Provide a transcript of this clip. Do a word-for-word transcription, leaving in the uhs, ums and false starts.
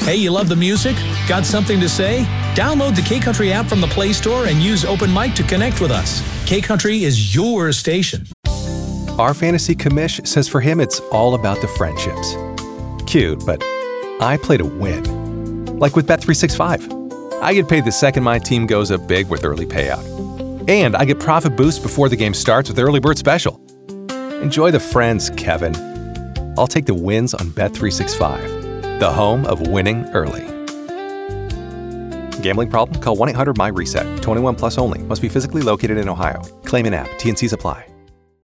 Hey, you love the music? Got something to say? Download the K-Country app from the Play Store and use Open Mic to connect with us. K-Country is your station. Our fantasy commish says for him it's all about the friendships. Cute, but I play to win. Like with Bet three sixty-five. I get paid the second my team goes up big with early payout. And I get profit boost before the game starts with Early Bird Special. Enjoy the friends, Kevin. I'll take the wins on Bet three sixty-five, the home of winning early. Gambling problem? Call one eight hundred M Y RESET. twenty-one plus only. Must be physically located in Ohio. Claim in app. T N Cs apply.